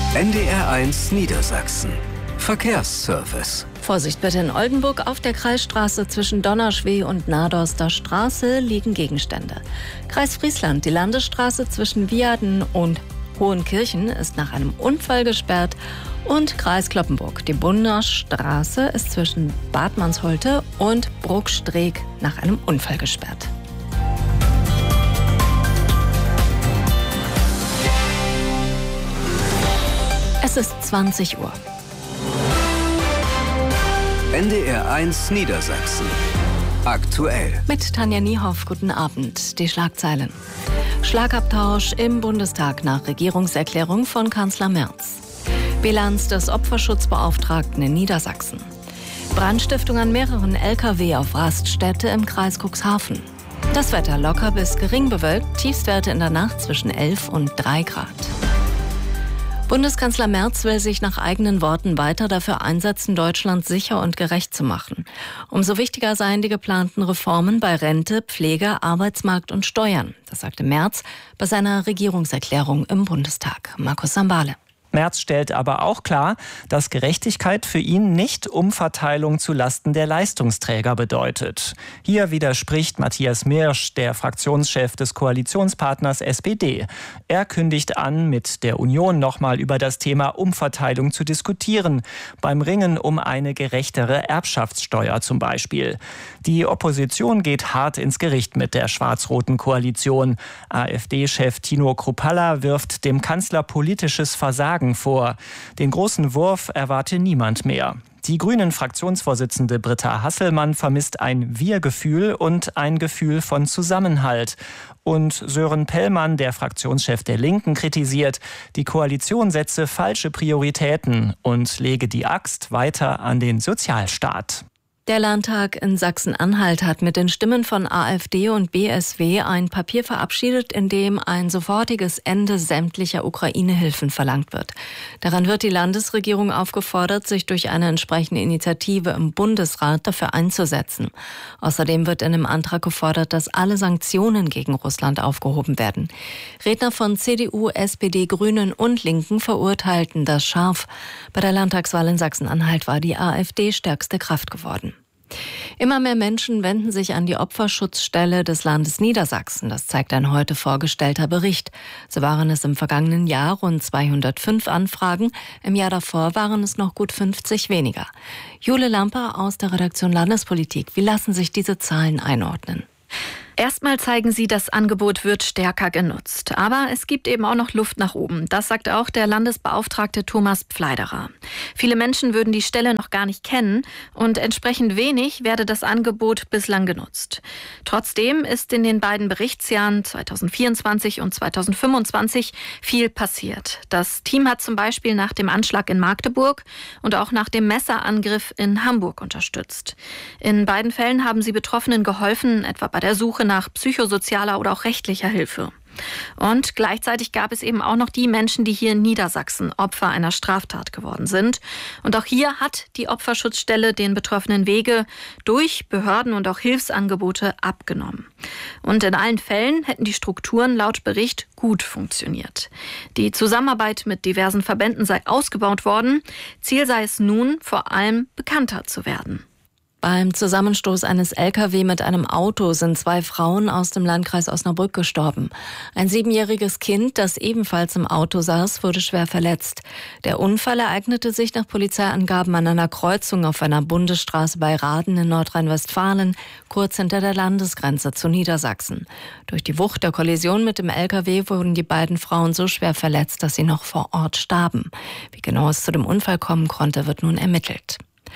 NDR1 Niedersachsen. Verkehrsservice. Vorsicht bitte in Oldenburg. Auf der Kreisstraße zwischen Donnerschweh und Nadorster Straße liegen Gegenstände. Kreis Friesland, die Landesstraße zwischen Viaden und Hohenkirchen ist nach einem Unfall gesperrt. Und Kreis Cloppenburg, die Bunderstraße ist zwischen Bad Mansholte und Bruckstreek nach einem Unfall gesperrt. Es ist 20 Uhr. NDR1 Niedersachsen. Aktuell. Mit Tanja Niehoff, guten Abend. Die Schlagzeilen. Schlagabtausch im Bundestag nach Regierungserklärung von Kanzler Merz. Bilanz des Opferschutzbeauftragten in Niedersachsen. Brandstiftung an mehreren Lkw auf Raststätte im Kreis Cuxhaven. Das Wetter locker bis gering bewölkt, Tiefstwerte in der Nacht zwischen 11 und 3 Grad. Bundeskanzler Merz will sich nach eigenen Worten weiter dafür einsetzen, Deutschland sicher und gerecht zu machen. Umso wichtiger seien die geplanten Reformen bei Rente, Pflege, Arbeitsmarkt und Steuern. Das sagte Merz bei seiner Regierungserklärung im Bundestag. Markus Sambale. Merz stellt aber auch klar, dass Gerechtigkeit für ihn nicht Umverteilung zulasten der Leistungsträger bedeutet. Hier widerspricht Matthias Mirsch, der Fraktionschef des Koalitionspartners SPD. Er kündigt an, mit der Union nochmal über das Thema Umverteilung zu diskutieren, beim Ringen um eine gerechtere Erbschaftssteuer zum Beispiel. Die Opposition geht hart ins Gericht mit der schwarz-roten Koalition. AfD-Chef Tino Kruppalla wirft dem Kanzler politisches Versagen vor. Den großen Wurf erwarte niemand mehr. Die Grünen-Fraktionsvorsitzende Britta Hasselmann vermisst ein Wir-Gefühl und ein Gefühl von Zusammenhalt. Und Sören Pellmann, der Fraktionschef der Linken, kritisiert, die Koalition setze falsche Prioritäten und lege die Axt weiter an den Sozialstaat. Der Landtag in Sachsen-Anhalt hat mit den Stimmen von AfD und BSW ein Papier verabschiedet, in dem ein sofortiges Ende sämtlicher Ukraine-Hilfen verlangt wird. Daran wird die Landesregierung aufgefordert, sich durch eine entsprechende Initiative im Bundesrat dafür einzusetzen. Außerdem wird in dem Antrag gefordert, dass alle Sanktionen gegen Russland aufgehoben werden. Redner von CDU, SPD, Grünen und Linken verurteilten das scharf. Bei der Landtagswahl in Sachsen-Anhalt war die AfD stärkste Kraft geworden. Immer mehr Menschen wenden sich an die Opferschutzstelle des Landes Niedersachsen. Das zeigt ein heute vorgestellter Bericht. So waren es im vergangenen Jahr rund 205 Anfragen. Im Jahr davor waren es noch gut 50 weniger. Jule Lamper aus der Redaktion Landespolitik. Wie lassen sich diese Zahlen einordnen? Erstmal zeigen sie, das Angebot wird stärker genutzt. Aber es gibt eben auch noch Luft nach oben. Das sagt auch der Landesbeauftragte Thomas Pfleiderer. Viele Menschen würden die Stelle noch gar nicht kennen und entsprechend wenig werde das Angebot bislang genutzt. Trotzdem ist in den beiden Berichtsjahren 2024 und 2025 viel passiert. Das Team hat zum Beispiel nach dem Anschlag in Magdeburg und auch nach dem Messerangriff in Hamburg unterstützt. In beiden Fällen haben sie Betroffenen geholfen, etwa bei der Suche nach psychosozialer oder auch rechtlicher Hilfe. Und gleichzeitig gab es eben auch noch die Menschen, die hier in Niedersachsen Opfer einer Straftat geworden sind. Und auch hier hat die Opferschutzstelle den Betroffenen Wege durch Behörden und auch Hilfsangebote abgenommen. Und in allen Fällen hätten die Strukturen laut Bericht gut funktioniert. Die Zusammenarbeit mit diversen Verbänden sei ausgebaut worden. Ziel sei es nun, vor allem bekannter zu werden. Beim Zusammenstoß eines Lkw mit einem Auto sind 2 Frauen aus dem Landkreis Osnabrück gestorben. Ein 7-jähriges Kind, das ebenfalls im Auto saß, wurde schwer verletzt. Der Unfall ereignete sich nach Polizeiangaben an einer Kreuzung auf einer Bundesstraße bei Rahden in Nordrhein-Westfalen, kurz hinter der Landesgrenze zu Niedersachsen. Durch die Wucht der Kollision mit dem Lkw wurden die beiden Frauen so schwer verletzt, dass sie noch vor Ort starben. Wie genau es zu dem Unfall kommen konnte, wird nun ermittelt.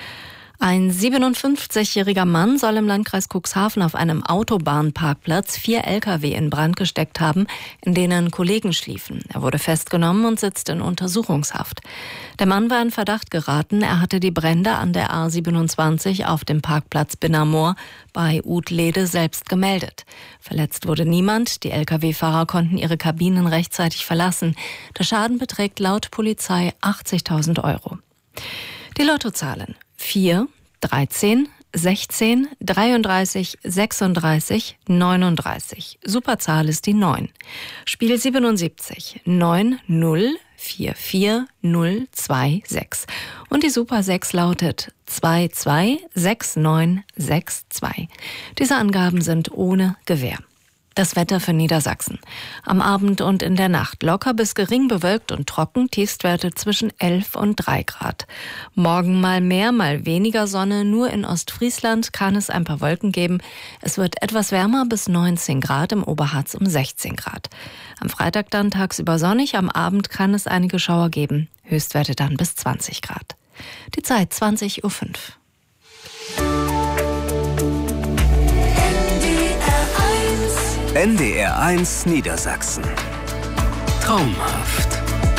Ein 57-jähriger Mann soll im Landkreis Cuxhaven auf einem Autobahnparkplatz 4 Lkw in Brand gesteckt haben, in denen Kollegen schliefen. Er wurde festgenommen und sitzt in Untersuchungshaft. Der Mann war in Verdacht geraten. Er hatte die Brände an der A27 auf dem Parkplatz Binnermoor bei Utlede selbst gemeldet. Verletzt wurde niemand. Die Lkw-Fahrer konnten ihre Kabinen rechtzeitig verlassen. Der Schaden beträgt laut Polizei 80.000 €. Die Lottozahlen: 4, 13, 16, 33, 36, 39. Superzahl ist die 9. Spiel 77, 9, 0, 44026. Und die Super 6 lautet 226962. Diese Angaben sind ohne Gewähr. Das Wetter für Niedersachsen. Am Abend und in der Nacht locker bis gering bewölkt und trocken, Tiefstwerte zwischen 11 und 3 Grad. Morgen mal mehr, mal weniger Sonne, nur in Ostfriesland kann es ein paar Wolken geben. Es wird etwas wärmer bis 19 Grad, im Oberharz um 16 Grad. Am Freitag dann tagsüber sonnig, am Abend kann es einige Schauer geben, Höchstwerte dann bis 20 Grad. Die Zeit 20:05 Uhr. NDR 1 Niedersachsen. Traumhaft.